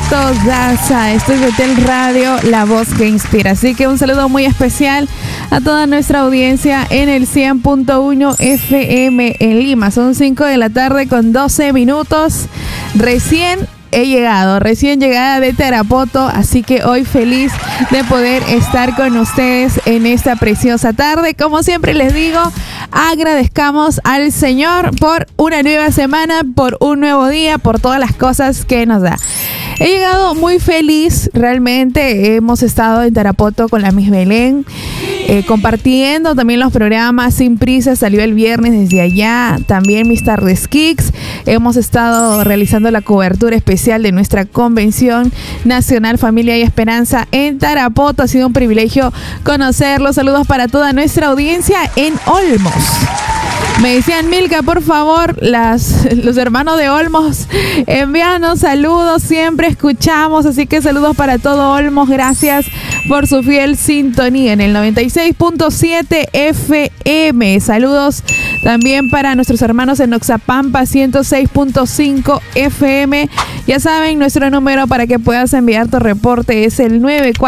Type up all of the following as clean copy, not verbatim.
Daza. Esto es Betel Radio, la voz que inspira. Así que un saludo muy especial a toda nuestra audiencia en el 100.1 FM en Lima. Son 5 de la tarde con 12 minutos. Recién llegada de Tarapoto, así que hoy feliz de poder estar con ustedes en esta preciosa tarde. Como siempre les digo, agradezcamos al Señor por una nueva semana, por un nuevo día, por todas las cosas que nos da. He llegado muy feliz, realmente hemos estado en Tarapoto con la Miss Belén, compartiendo también los programas Sin Prisa, salió el viernes desde allá, también mis Tardes Kicks, hemos estado realizando la cobertura especial de nuestra Convención Nacional Familia y Esperanza en Tarapoto, ha sido un privilegio conocerlos, saludos para toda nuestra audiencia en Olmos. Me decían, Milka, por favor, los hermanos de Olmos, envíanos saludos, siempre escuchamos, así que saludos para todo Olmos, gracias por su fiel sintonía en el 96.7 FM. Saludos también para nuestros hermanos en Oxapampa, 106.5 FM. Ya saben, nuestro número para que puedas enviar tu reporte es el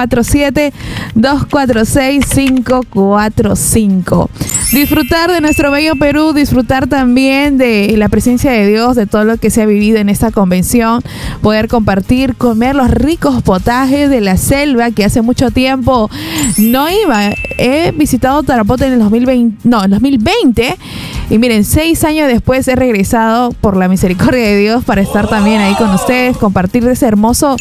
947-246-545. Disfrutar de nuestro bello Perú, disfrutar también de la presencia de Dios, de todo lo que se ha vivido en esta convención, poder compartir, comer los ricos potajes de la selva que hace mucho tiempo no iba. He visitado Tarapoto en el 2020 y miren, 6 años después he regresado por la misericordia de Dios para estar también ahí con ustedes, compartir de ese hermosos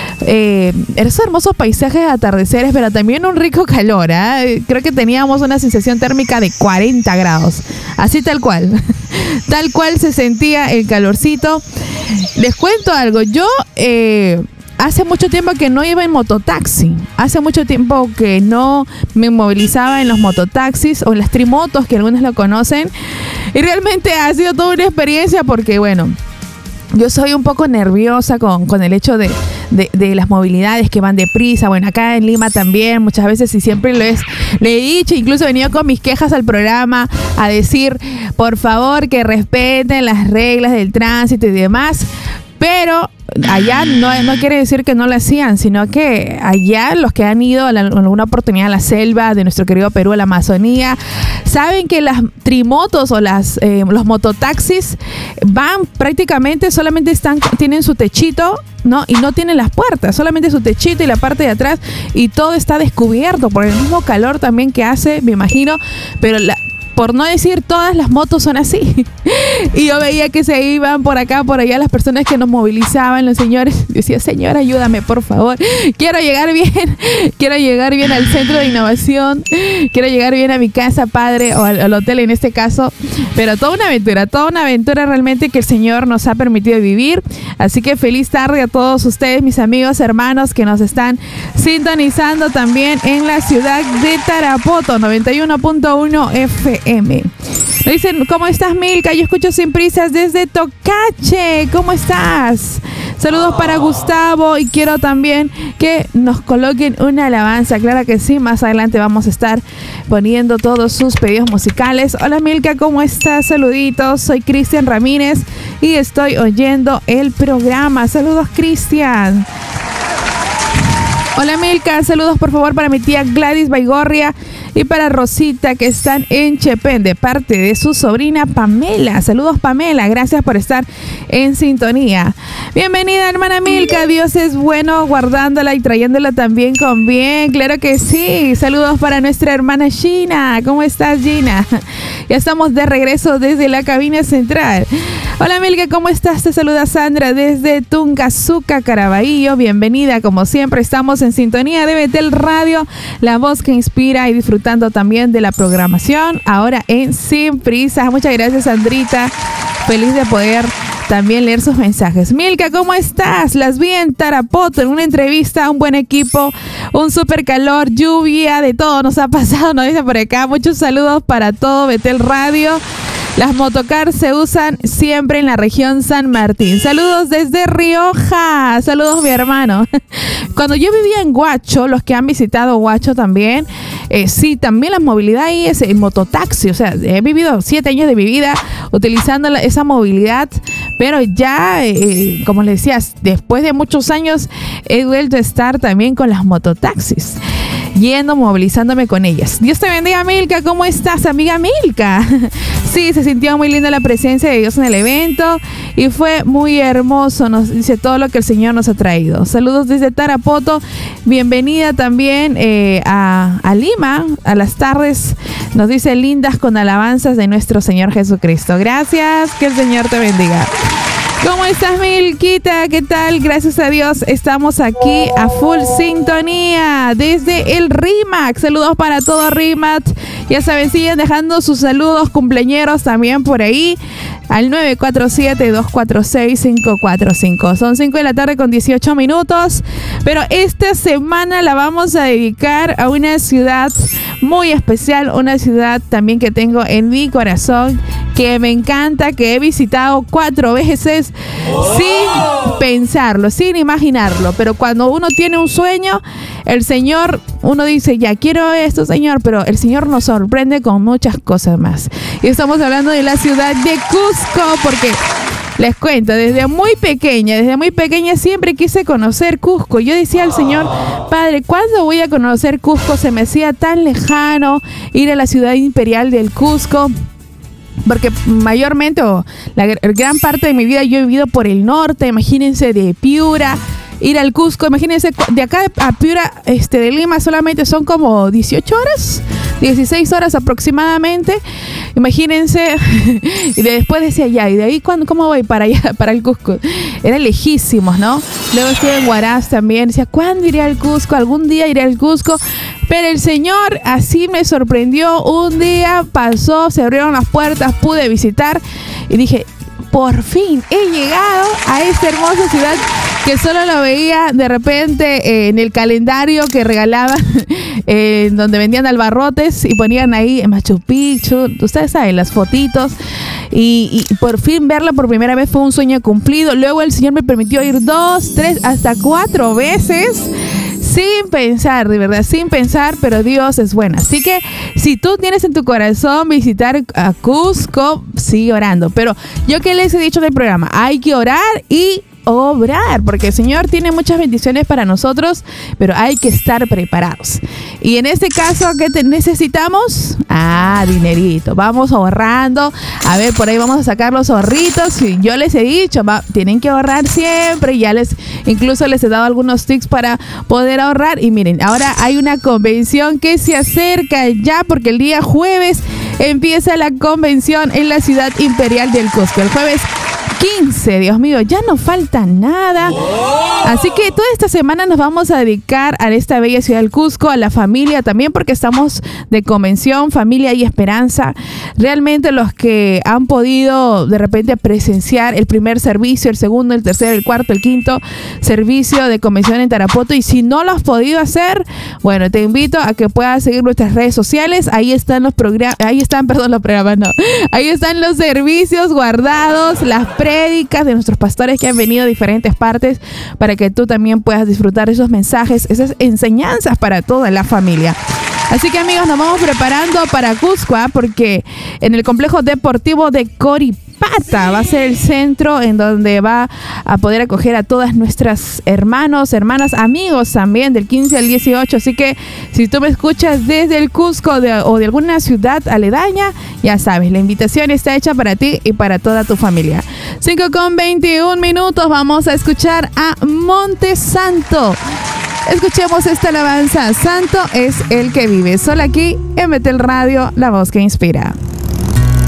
paisajes de atardeceres, pero también un rico calor, ¿eh? Creo que teníamos una sensación térmica de 40 grados, así tal cual se sentía el calorcito. Les cuento algo, yo hace mucho tiempo que no iba en mototaxi, hace mucho tiempo que no me movilizaba en los mototaxis o en las trimotos, que algunos lo conocen, y realmente ha sido toda una experiencia porque, bueno, yo soy un poco nerviosa con el hecho de las movilidades que van deprisa. Bueno, acá en Lima también muchas veces, y siempre le he dicho, incluso he venido con mis quejas al programa a decir, por favor, que respeten las reglas del tránsito y demás. Pero allá no quiere decir que no lo hacían, sino que allá los que han ido alguna oportunidad a la selva de nuestro querido Perú, a la Amazonía, saben que las trimotos o los mototaxis van prácticamente, solamente tienen su techito, ¿no? Y no tienen las puertas, solamente su techito y la parte de atrás, y todo está descubierto por el mismo calor también que hace, me imagino, pero por no decir todas las motos son así. Y yo veía que se iban por acá, por allá, las personas que nos movilizaban, los señores. Decía, Señor, ayúdame, por favor. Quiero llegar bien al centro de innovación. Quiero llegar bien a mi casa, padre, o al hotel en este caso. Pero toda una aventura realmente que el Señor nos ha permitido vivir. Así que feliz tarde a todos ustedes, mis amigos, hermanos, que nos están sintonizando también en la ciudad de Tarapoto, 91.1 FM. Me dicen, ¿cómo estás, Milka? Yo escucho Sin Prisas desde Tocache. ¿Cómo estás? Saludos para Gustavo, y quiero también que nos coloquen una alabanza. Claro que sí, más adelante vamos a estar poniendo todos sus pedidos musicales. Hola, Milka, ¿cómo estás? Saluditos, soy Cristian Ramírez y estoy oyendo el programa. Saludos, Cristian. Hola, Milka, saludos por favor para mi tía Gladys Baigorria y para Rosita, que están en Chepén, de parte de su sobrina Pamela. Saludos, Pamela, gracias por estar en sintonía. Bienvenida, hermana Milka, Dios es bueno, guardándola y trayéndola también con bien. Claro que sí. Saludos para nuestra hermana Gina. ¿Cómo estás, Gina? Ya estamos de regreso desde la cabina central. Hola, Milka, ¿cómo estás? Te saluda Sandra desde Tungazuca, Caraballo. Bienvenida, como siempre, estamos en sintonía de Betel Radio, la voz que inspira, y disfrutando también de la programación ahora en Sin Prisas. Muchas gracias, Sandrita. Feliz de poder también leer sus mensajes. Milka, ¿cómo estás? Las vi en Tarapoto en una entrevista, un buen equipo, un súper calor, lluvia, de todo nos ha pasado, nos dice por acá. Muchos saludos para todo Betel Radio. Las motocars se usan siempre en la región San Martín. Saludos desde Rioja. Saludos, mi hermano. Cuando yo vivía en Huacho, los que han visitado Huacho también, sí, también la movilidad ahí es el mototaxi. O sea, he vivido 7 años de mi vida utilizando esa movilidad, pero ya, como les decía, después de muchos años he vuelto a estar también con las mototaxis, movilizándome con ellas. Dios te bendiga, Milka. ¿Cómo estás, amiga Milka? Sí, se sintió muy linda la presencia de Dios en el evento y fue muy hermoso, nos dice todo lo que el Señor nos ha traído. Saludos desde Tarapoto. Bienvenida también a Lima, a las tardes. Nos dice lindas con alabanzas de nuestro Señor Jesucristo. Gracias, que el Señor te bendiga. ¿Cómo estás, Milquita? ¿Qué tal? Gracias a Dios estamos aquí a full sintonía desde el RIMAC. Saludos para todo RIMAC. Ya saben, siguen dejando sus saludos cumpleañeros también por ahí al 947-246-545. Son 5 de la tarde con 18 minutos, pero esta semana la vamos a dedicar a una ciudad muy especial, una ciudad también que tengo en mi corazón, que me encanta, que he visitado 4 veces sin pensarlo, sin imaginarlo. Pero cuando uno tiene un sueño, el Señor, uno dice, ya quiero esto, Señor, pero el Señor nos sorprende con muchas cosas más. Y estamos hablando de la ciudad de Cusco, porque les cuento, desde muy pequeña siempre quise conocer Cusco. Yo decía al Señor, Padre, ¿cuándo voy a conocer Cusco? Se me hacía tan lejano ir a la ciudad imperial del Cusco, porque mayormente, la gran parte de mi vida yo he vivido por el norte. Imagínense, de Piura ir al Cusco, imagínense, de acá a Piura, de Lima solamente son como 18 horas, 16 horas aproximadamente. Imagínense, y después decía, ya, y de ahí, ¿cómo voy para allá, para el Cusco? Era lejísimos, ¿no? Luego estuve en Huaraz también, decía, ¿cuándo iré al Cusco? Algún día iré al Cusco. Pero el Señor así me sorprendió. Un día pasó, se abrieron las puertas, pude visitar y dije, por fin he llegado a esta hermosa ciudad que solo lo veía de repente en el calendario que regalaban, donde vendían albarrotes y ponían ahí en Machu Picchu, ustedes saben, las fotitos. Y por fin verla por primera vez fue un sueño cumplido. Luego el Señor me permitió ir 2, 3, hasta 4 veces. Sin pensar, de verdad, sin pensar, pero Dios es bueno. Así que si tú tienes en tu corazón visitar a Cusco, sigue orando. Pero yo que les he dicho en el programa, hay que orar y obrar, porque el Señor tiene muchas bendiciones para nosotros, pero hay que estar preparados. Y en este caso, ¿qué necesitamos? Dinerito. Vamos ahorrando. A ver, por ahí vamos a sacar los ahorritos. Y yo les he dicho, tienen que ahorrar siempre. Ya incluso les he dado algunos tips para poder ahorrar. Y miren, ahora hay una convención que se acerca ya, porque el día jueves empieza la convención en la ciudad imperial del Cusco. El jueves 15, Dios mío, ya no falta nada. Así que toda esta semana nos vamos a dedicar a esta bella ciudad del Cusco, a la familia también, porque estamos de convención, familia y esperanza. Realmente los que han podido de repente presenciar el primer servicio, el segundo, el tercero, el cuarto, el quinto servicio de convención en Tarapoto, y si no lo has podido hacer, bueno, te invito a que puedas seguir nuestras redes sociales. Ahí están los programas, ahí están los servicios guardados, las prédicas de nuestros pastores que han venido de diferentes partes, para que tú también puedas disfrutar esos mensajes, esas enseñanzas para toda la familia. Así que, amigos, nos vamos preparando para Cusco, porque en el complejo deportivo de Coripata va a ser el centro en donde va a poder acoger a todas nuestras hermanos, hermanas, amigos también del 15 al 18. Así que si tú me escuchas desde el Cusco o de alguna ciudad aledaña, ya sabes, la invitación está hecha para ti y para toda tu familia. 5:21, vamos a escuchar a Monte Santo. Escuchemos esta alabanza. Santo es el que vive. Solo aquí en Betel Radio, la voz que inspira.